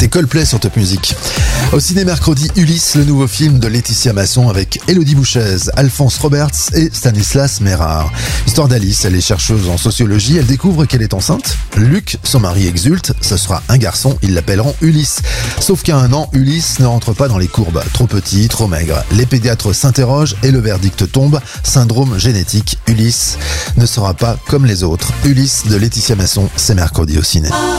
C'était Coldplay sur Top Music. Au ciné mercredi, Ulysse, le nouveau film de Laetitia Masson avec Élodie Bouchez, Alphonse Roberts et Stanislas Mérard. Histoire d'Alice, elle est chercheuse en sociologie, elle découvre qu'elle est enceinte. Luc, son mari, exulte, ce sera un garçon, ils l'appelleront Ulysse. Sauf qu'à 1 an, Ulysse ne rentre pas dans les courbes. Trop petit, trop maigre. Les pédiatres s'interrogent et le verdict tombe. Syndrome génétique, Ulysse ne sera pas comme les autres. Ulysse de Laetitia Masson, c'est mercredi au ciné.